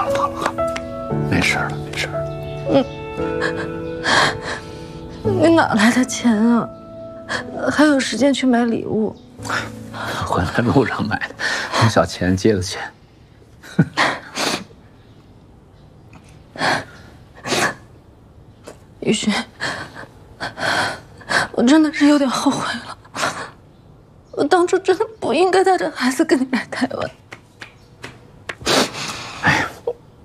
了，没事了，没事了。 你哪来的钱啊？还有时间去买礼物？ 回来路上买的，从小钱借的钱。 雨荨，我真的是有点后悔了。我当初真的不应该带着孩子跟你来台湾。 哎呀，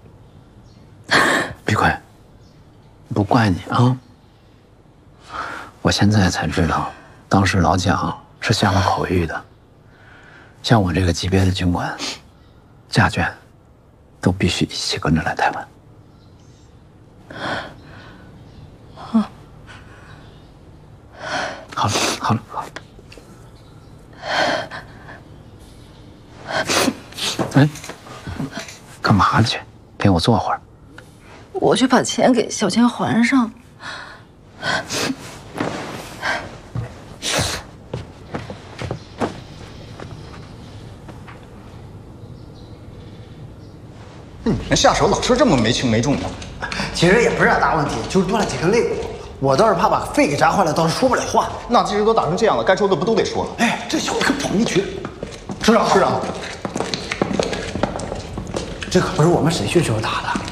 碧桂，不怪你啊。我现在才知道，当时老蒋是下了口谕的，像我这个级别的军官，家眷都必须一起跟着来台湾。好了，好了，好了。哎，干嘛去？陪我坐会儿。 我去把钱给小千还上。 你们下手老是这么没轻没重的。 其实也不是啥大问题，就是断了几根肋骨。我倒是怕把肺给扎坏了，倒是说不了话。 那既然都打成这样了，该说的不都得说了？ 哎，这小子可跑一群。师长， 师长， 这可不是我们审讯时候打的。